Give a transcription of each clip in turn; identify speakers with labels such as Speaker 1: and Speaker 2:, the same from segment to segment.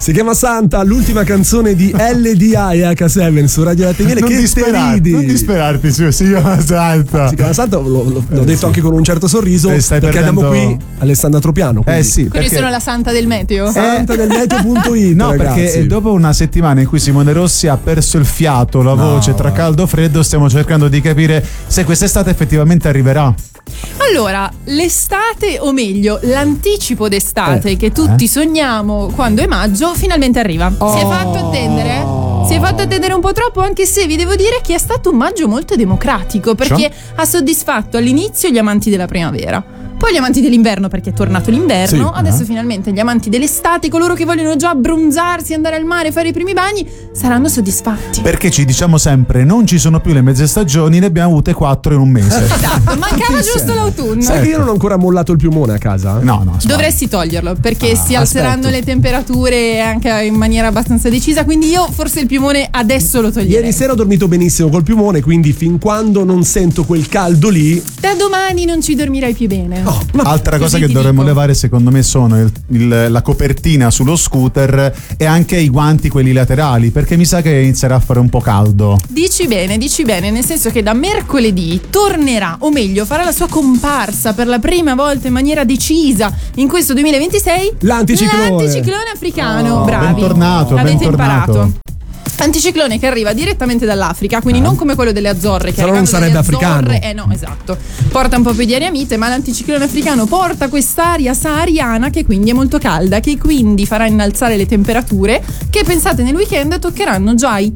Speaker 1: Si chiama Santa, l'ultima canzone di LDA e H7 su Radio Latina.
Speaker 2: Non disperarti su, si chiama Santa.
Speaker 1: Si chiama Santa, l'ho detto anche con un certo sorriso, perché abbiamo qui Alessandra Tropiano.
Speaker 2: Sì,
Speaker 3: quindi sono la Santa del meteo.
Speaker 1: Santa del meteo.it.
Speaker 2: No,
Speaker 1: ragazzi,
Speaker 2: perché dopo una settimana in cui Simone Rossi ha perso il fiato, la voce tra caldo e freddo, stiamo cercando di capire se quest'estate effettivamente arriverà.
Speaker 3: Allora, l'estate, o meglio, l'anticipo d'estate che tutti sogniamo quando è maggio, finalmente arriva. Si è fatto attendere? Si è fatto attendere un po' troppo, anche se vi devo dire che è stato un maggio molto democratico, perché ha soddisfatto all'inizio gli amanti della primavera, poi gli amanti dell'inverno, perché è tornato l'inverno, adesso finalmente gli amanti dell'estate, coloro che vogliono già abbronzarsi, andare al mare, fare i primi bagni, saranno soddisfatti.
Speaker 2: Perché ci diciamo sempre, non ci sono più le mezze stagioni, ne abbiamo avute 4 in un mese.
Speaker 3: Esatto, mancava giusto l'autunno.
Speaker 1: Sai che io non ho ancora mollato il piumone a casa?
Speaker 2: No.
Speaker 3: Dovresti toglierlo, perché si alzeranno le temperature anche in maniera abbastanza decisa, quindi io forse il piumone adesso lo toglierei.
Speaker 1: Ieri sera ho dormito benissimo col piumone, quindi fin quando non sento quel caldo lì,
Speaker 3: da domani non ci dormirai più bene.
Speaker 2: Altra cosa che dovremmo levare secondo me sono la copertina sullo scooter e anche i guanti, quelli laterali, perché mi sa che inizierà a fare un po' caldo.
Speaker 3: Dici bene, nel senso che da mercoledì tornerà, o meglio farà la sua comparsa per la prima volta in maniera decisa in questo 2026 l'anticiclone africano. Bravi,
Speaker 2: bentornato.
Speaker 3: Imparato. Anticiclone che arriva direttamente dall'Africa, quindi non come quello delle Azzorre, che
Speaker 1: non sarebbe africano.
Speaker 3: No, esatto. Porta un po' più di aria mite, ma l'anticiclone africano porta quest'aria sahariana che quindi è molto calda, che quindi farà innalzare le temperature, che pensate nel weekend toccheranno già i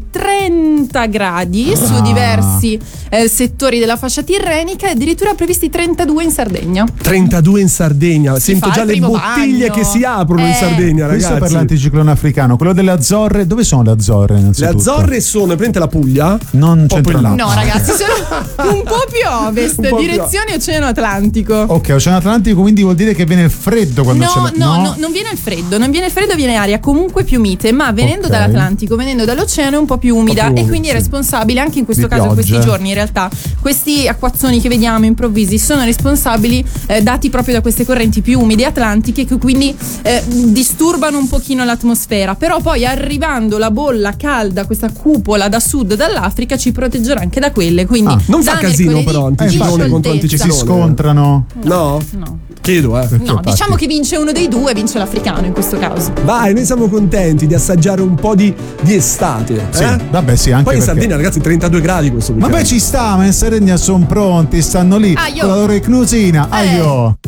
Speaker 3: 30 gradi su diversi settori della fascia tirrenica, e addirittura previsti 32 in Sardegna.
Speaker 1: 32 in Sardegna, sento già le bottiglie che si aprono in Sardegna, ragazzi.
Speaker 2: Questo per l'anticiclone africano. Quello delle Azzorre, dove sono le Azzorre?
Speaker 1: Le Azzorre sono, presente la Puglia?
Speaker 2: Non c'entra là.
Speaker 3: No, ragazzi, sono un po' più a ovest, direzione Oceano Atlantico.
Speaker 2: Ok, Oceano Atlantico, quindi vuol dire che viene il freddo quando c'è
Speaker 3: No, non viene il freddo, viene aria comunque più mite, ma venendo dall'Atlantico, venendo dall'oceano è un po' più umida, e quindi è responsabile anche in questo caso, in questi giorni in realtà, questi acquazzoni che vediamo improvvisi sono responsabili dati proprio da queste correnti più umide atlantiche, che quindi disturbano un pochino l'atmosfera, però poi arrivando la bolla calda, questa cupola da sud dall'Africa, ci proteggerà anche da quelle, quindi
Speaker 1: non fa casino però anticiclone contro anticiclone.
Speaker 2: Si scontrano?
Speaker 1: No. Chiedo,
Speaker 3: No, diciamo che vince uno dei due, vince l'africano in questo caso.
Speaker 1: Vai, noi siamo contenti di assaggiare un po' di estate.
Speaker 2: Sì, vabbè, sì, anche
Speaker 1: poi in
Speaker 2: perché...
Speaker 1: Sardegna, ragazzi, 32 gradi questo weekend.
Speaker 2: Ma beh, ci sta, ma in Sardegna sono pronti, stanno lì con la loro knusina. Aio.